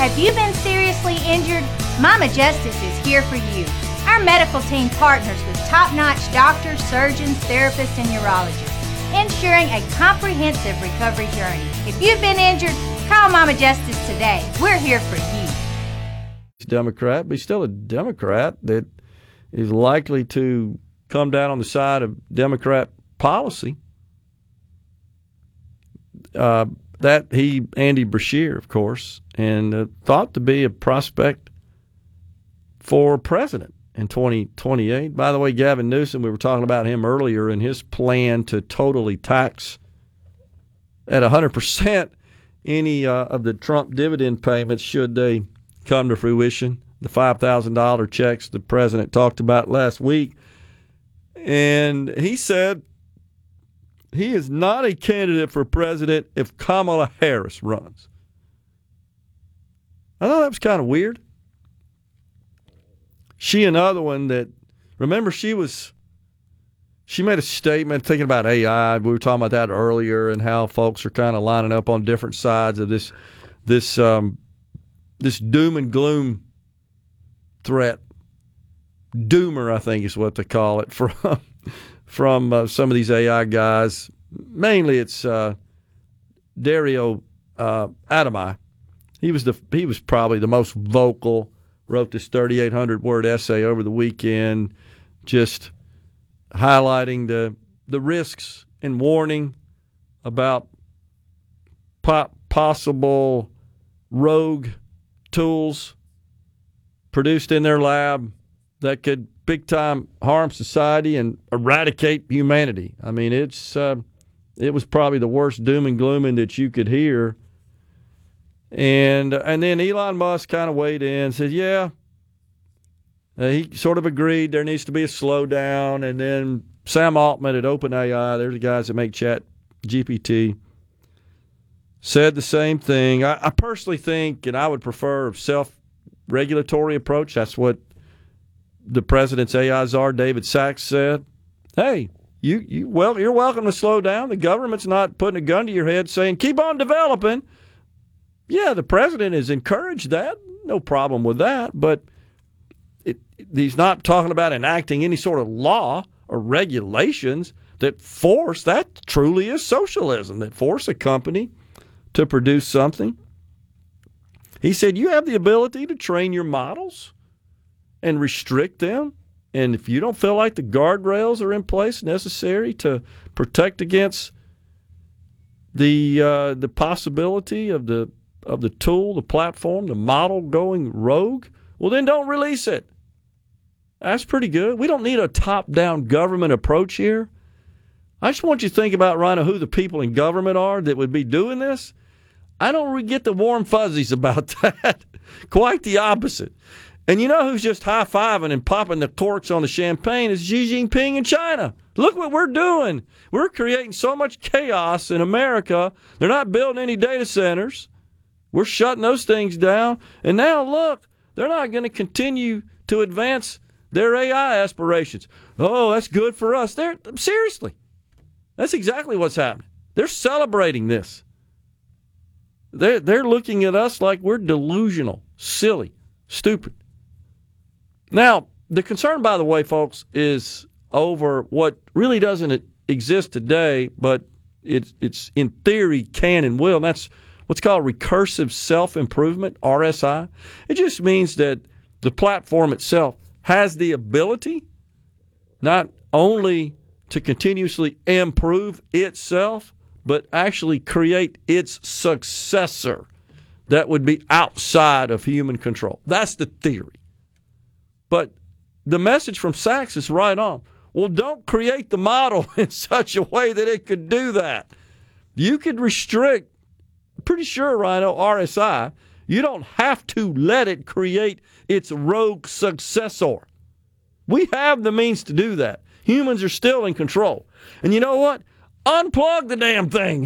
Have you been seriously injured? Mama Justice is here for you. Our medical team partners with top-notch doctors, surgeons, therapists, and urologists, ensuring a comprehensive recovery journey. If you've been injured, call Mama Justice today. We're here for you. He's a Democrat, but he's still a Democrat that is likely to come down on the side of Democrat policy. Andy Beshear, of course, and thought to be a prospect for president in 2028. By the way, Gavin Newsom, we were talking about him earlier, and his plan to totally tax at 100% any of the Trump dividend payments should they come to fruition, the $5,000 checks the president talked about last week. And he said he is not a candidate for president if Kamala Harris runs. I thought that was kind of weird. She, another one that, remember, she made a statement thinking about AI. We were talking about that earlier and how folks are kind of lining up on different sides of this doom and gloom threat. Doomer, I think, is what they call it from some of these AI guys. Mainly, it's Dario Adami. He was probably the most vocal. Wrote this 3,800-word essay over the weekend, just highlighting the risks and warning about possible rogue tools produced in their lab that could big-time harm society and eradicate humanity. I mean, it was probably the worst doom and glooming that you could hear. And then Elon Musk kind of weighed in and said, yeah, he sort of agreed there needs to be a slowdown. And then Sam Altman at OpenAI, they're the guys that make ChatGPT, said the same thing. I personally think, and I would prefer a self-regulatory approach. That's what the president's AI czar, David Sachs, said. Hey, you're welcome to slow down. The government's not putting a gun to your head saying, keep on developing. Yeah, the president has encouraged that. No problem with that. But he's not talking about enacting any sort of law or regulations that force, that truly is socialism, that force a company to produce something. He said, you have the ability to train your models and restrict them. And if you don't feel like the guardrails are in place necessary to protect against the possibility of the tool, the platform, the model going rogue, well, then don't release it. That's pretty good. We don't need a top-down government approach here. I just want you to think about, Rhino, who the people in government are that would be doing this. I don't really get the warm fuzzies about that. Quite the opposite. And you know who's just high-fiving and popping the corks on the champagne is Xi Jinping in China. Look what we're doing. We're creating so much chaos in America. They're not building any data centers. We're shutting those things down. And now, look, they're not going to continue to advance their AI aspirations. Oh, that's good for us. Seriously, that's exactly what's happening. They're celebrating this. They're looking at us like we're delusional, silly, stupid. Now, the concern, by the way, folks, is over what really doesn't exist today, but it's in theory can and will, and that's what's called recursive self-improvement, RSI. It just means that the platform itself has the ability not only to continuously improve itself, but actually create its successor that would be outside of human control. That's the theory. But the message from Sachs is right on. Well, don't create the model in such a way that it could do that. You could restrict, pretty sure, Rhino, RSI. You don't have to let it create its rogue successor. We have the means to do that. Humans are still in control. And you know what? Unplug the damn thing.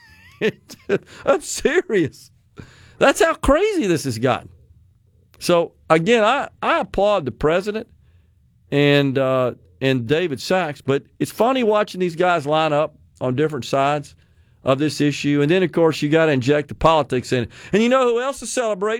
I'm serious. That's how crazy this has gotten. So, again, I applaud the president and David Sachs, but it's funny watching these guys line up on different sides of this issue. And then, of course, you got to inject the politics in it. And you know who else is celebrating?